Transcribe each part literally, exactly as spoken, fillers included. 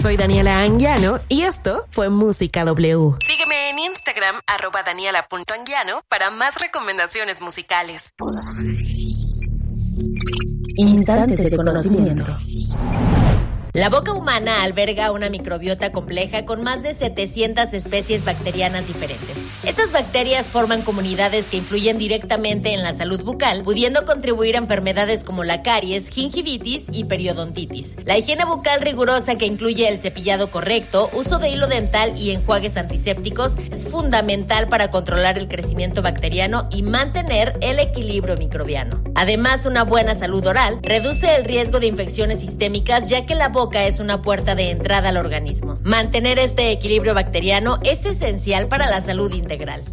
Soy Daniela Anguiano y esto fue Música W. Sígueme en Instagram, arroba daniela punto anguiano, para más recomendaciones musicales. Instantes de conocimiento. La boca humana alberga una microbiota compleja con más de setecientas especies bacterianas diferentes. Estas bacterias forman comunidades que influyen directamente en la salud bucal, pudiendo contribuir a enfermedades como la caries, gingivitis y periodontitis. La higiene bucal rigurosa, que incluye el cepillado correcto, uso de hilo dental y enjuagues antisépticos, es fundamental para controlar el crecimiento bacteriano y mantener el equilibrio microbiano. Además, una buena salud oral reduce el riesgo de infecciones sistémicas, ya que la boca es una puerta de entrada al organismo. Mantener este equilibrio bacteriano es esencial para la salud integral.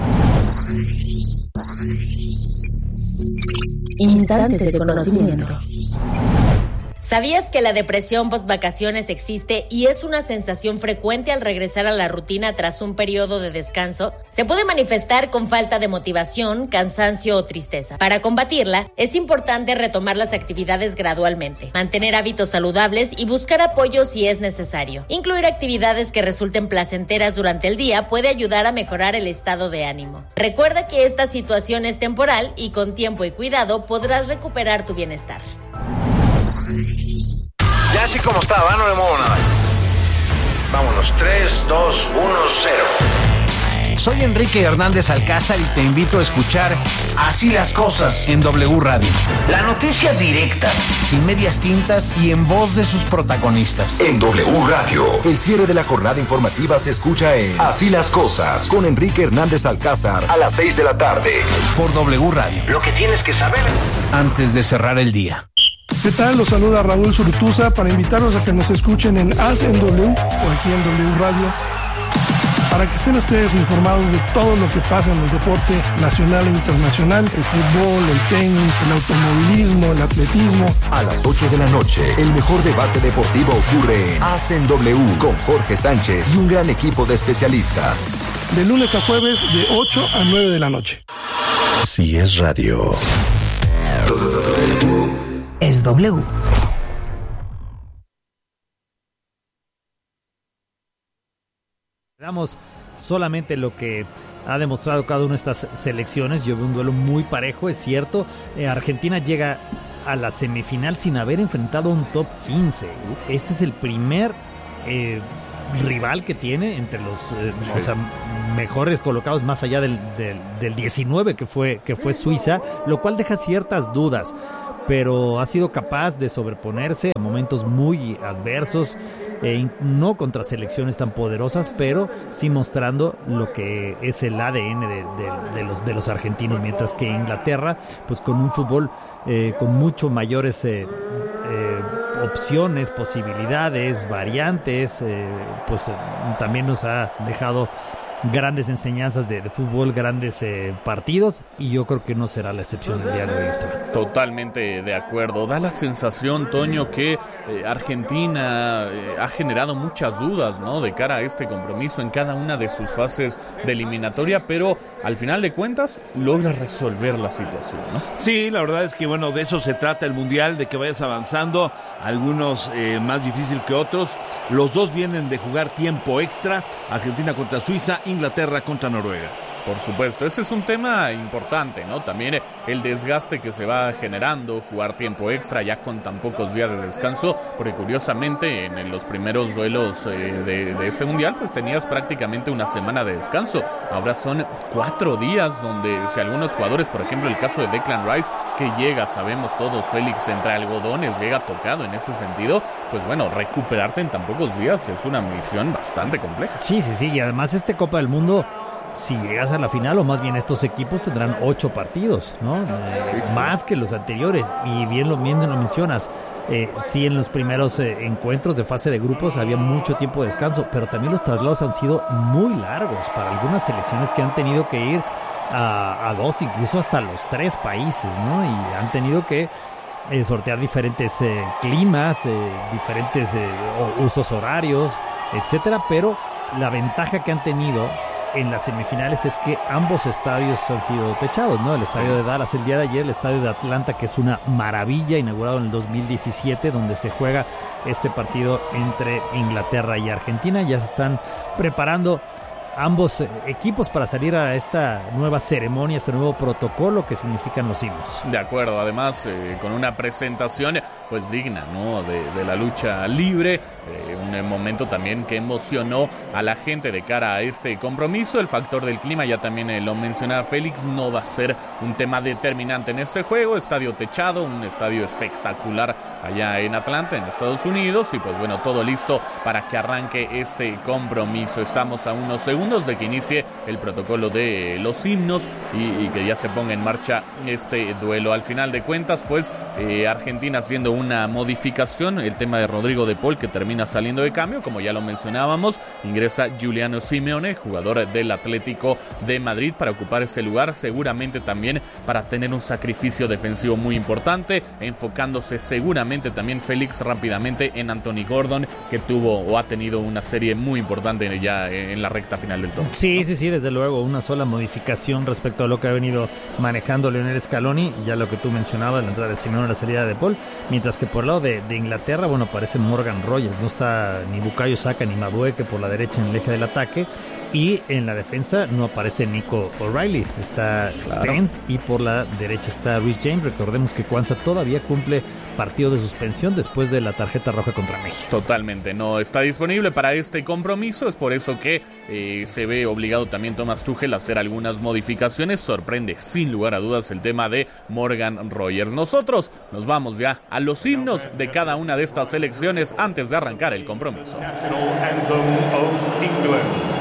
Instantes de conocimiento. ¿Sabías que la depresión post-vacaciones existe y es una sensación frecuente al regresar a la rutina tras un periodo de descanso? Se puede manifestar con falta de motivación, cansancio o tristeza. Para combatirla, es importante retomar las actividades gradualmente, mantener hábitos saludables y buscar apoyo si es necesario. Incluir actividades que resulten placenteras durante el día puede ayudar a mejorar el estado de ánimo. Recuerda que esta situación es temporal y con tiempo y cuidado podrás recuperar tu bienestar. Ya así como está, ¿va? No le muevo nada. Vámonos, tres, dos, uno, cero. Soy Enrique Hernández Alcázar y te invito a escuchar Así las Cosas en W Radio. La noticia directa, sin medias tintas y en voz de sus protagonistas. En W Radio, el cierre de la jornada informativa se escucha en Así las Cosas, con Enrique Hernández Alcázar, a las seis de la tarde. Por W Radio. Lo que tienes que saber antes de cerrar el día. ¿Qué tal? Los saluda Raúl Zurutuza para invitarlos a que nos escuchen en A C en W o aquí en W Radio, para que estén ustedes informados de todo lo que pasa en el deporte nacional e internacional, el fútbol, el tenis, el automovilismo, el atletismo. A las ocho de la noche, el mejor debate deportivo ocurre en A C en W con Jorge Sánchez y un gran equipo de especialistas. De lunes a jueves, de ocho a nueve de la noche. Así es radio. Es W. Damos solamente lo que ha demostrado cada una de estas selecciones. Yo veo un duelo muy parejo, es cierto. Eh, Argentina llega a la semifinal sin haber enfrentado a un top quince. Este es el primer eh, rival que tiene entre los eh, sí. o sea, mejores colocados, más allá del, del, del diecinueve que fue, que fue Suiza, lo cual deja ciertas dudas. Pero ha sido capaz de sobreponerse a momentos muy adversos, eh, no contra selecciones tan poderosas, pero sí mostrando lo que es el A D N de, de, de, los, de los argentinos, mientras que Inglaterra, pues con un fútbol eh, con mucho mayores eh, eh, opciones, posibilidades, variantes, eh, pues eh, también nos ha dejado grandes enseñanzas de, de fútbol, grandes eh, partidos, y yo creo que no será la excepción del día de hoy. Totalmente de acuerdo. Da la sensación, Toño, que eh, Argentina eh, ha generado muchas dudas, ¿no?, de cara a este compromiso en cada una de sus fases de eliminatoria, pero al final de cuentas logra resolver la situación, ¿no? Sí, la verdad es que, bueno, de eso se trata el Mundial, de que vayas avanzando, algunos eh, más difícil que otros. Los dos vienen de jugar tiempo extra, Argentina contra Suiza, Inglaterra contra Noruega. Por supuesto, ese es un tema importante, ¿no? También el desgaste que se va generando, jugar tiempo extra ya con tan pocos días de descanso, porque curiosamente en los primeros duelos eh, de, de este Mundial, pues tenías prácticamente una semana de descanso. Ahora son cuatro días donde si algunos jugadores, por ejemplo el caso de Declan Rice, que llega, sabemos todos, Félix entre algodones, llega tocado en ese sentido, pues bueno, recuperarte en tan pocos días es una misión bastante compleja. Sí, sí, sí, y además este Copa del Mundo, si llegas a la final, o más bien estos equipos tendrán ocho partidos, ¿no? Eh, sí, sí. Más que los anteriores. Y bien lo, bien lo mencionas, eh, sí, en los primeros eh, encuentros de fase de grupos había mucho tiempo de descanso, pero también los traslados han sido muy largos para algunas selecciones que han tenido que ir a, a dos, incluso hasta los tres países, ¿no? Y han tenido que eh, sortear diferentes eh, climas, eh, diferentes eh, usos horarios, etcétera, pero la ventaja que han tenido en las semifinales es que ambos estadios han sido techados, ¿no? El estadio sí. de Dallas el día de ayer, el estadio de Atlanta, que es una maravilla, inaugurado en el dos mil diecisiete, donde se juega este partido entre Inglaterra y Argentina. Ya se están preparando ambos equipos para salir a esta nueva ceremonia, este nuevo protocolo que significan los himnos. De acuerdo, además eh, con una presentación pues digna, ¿no? de, de la lucha libre, eh, un momento también que emocionó a la gente de cara a este compromiso. El factor del clima, ya también eh, lo mencionaba Félix, no va a ser un tema determinante en este juego. Estadio techado, un estadio espectacular allá en Atlanta, en Estados Unidos, y pues bueno, todo listo para que arranque este compromiso. Estamos a unos segundos de que inicie el protocolo de los himnos y, y que ya se ponga en marcha este duelo. Al final de cuentas, pues eh, Argentina haciendo una modificación, el tema de Rodrigo de Paul, que termina saliendo de cambio, como ya lo mencionábamos, ingresa Giuliano Simeone, jugador del Atlético de Madrid, para ocupar ese lugar, seguramente también para tener un sacrificio defensivo muy importante, enfocándose seguramente también Félix rápidamente en Anthony Gordon, que tuvo o ha tenido una serie muy importante ya en la recta final del torneo. Sí, sí, sí, desde luego, una sola modificación respecto a lo que ha venido manejando Lionel Scaloni, ya lo que tú mencionabas, la entrada de Simeone, la salida de Paul, mientras que por el lado de, de Inglaterra, bueno, aparece Morgan Rogers, no está ni Bukayo Saka ni Madueke por la derecha en el eje del ataque, y en la defensa no aparece Nico O'Reilly, está claro. Spence, y por la derecha está Reece James. Recordemos que Kwanzaa todavía cumple partido de suspensión después de la tarjeta roja contra México. Totalmente, no está disponible para este compromiso, es por eso que eh, se ve obligado también Thomas Tuchel a hacer algunas modificaciones. Sorprende sin lugar a dudas el tema de Morgan Rogers. Nosotros nos vamos ya a los himnos de cada una de estas selecciones antes de arrancar el compromiso. National Anthem of England.